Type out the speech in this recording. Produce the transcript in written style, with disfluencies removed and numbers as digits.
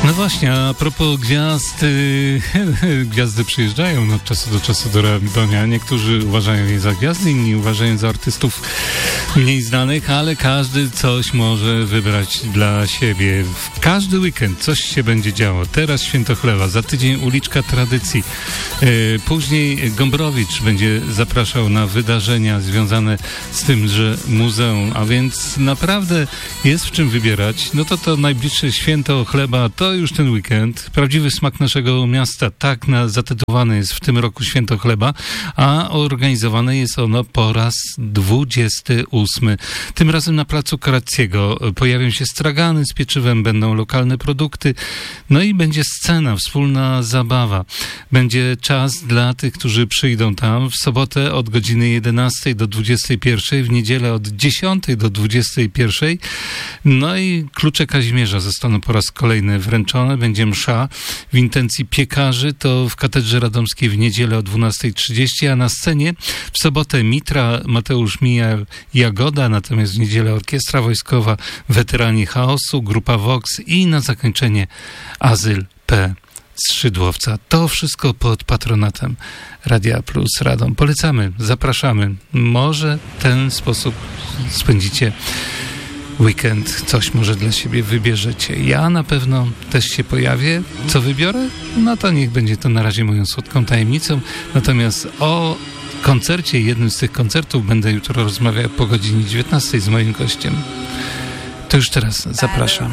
No właśnie, a propos gwiazd, gwiazdy przyjeżdżają od czasu do czasu do Radonia. Niektórzy uważają je za gwiazdy, inni uważają za artystów mniej znanych, ale każdy coś może wybrać dla siebie. W każdy weekend coś się będzie działo. Teraz Święto Chleba, za tydzień Uliczka Tradycji. Później Gombrowicz będzie zapraszał na wydarzenia związane z tymże muzeum, a więc naprawdę jest w czym wybierać. No to najbliższe Święto Chleba to już ten weekend. Prawdziwy smak naszego miasta. Tak zatytułowane jest w tym roku Święto Chleba, a organizowane jest ono po raz 28. Tym razem na placu Caracciego pojawią się stragany z pieczywem, będą lokalne produkty, no i będzie scena, wspólna zabawa. Będzie czas dla tych, którzy przyjdą tam w sobotę od godziny 11 do 21, w niedzielę od 10 do 21. No i klucze Kazimierza zostaną po raz kolejny wręczone. Będzie msza w intencji piekarzy, to w Katedrze Radomskiej w niedzielę o 12:30, a na scenie w sobotę Mitra, Mateusz Mijar, Jagoda, natomiast w niedzielę Orkiestra Wojskowa, Weterani Chaosu, Grupa Vox i na zakończenie Azyl P. z Szydłowca. To wszystko pod patronatem Radia Plus Radom. Polecamy, zapraszamy. Może w ten sposób spędzicie weekend, coś może dla siebie wybierzecie. Ja na pewno też się pojawię. Co wybiorę? No to niech będzie to na razie moją słodką tajemnicą. Natomiast o koncercie, jednym z tych koncertów będę jutro rozmawiał po godzinie 19 z moim gościem. To już teraz zapraszam.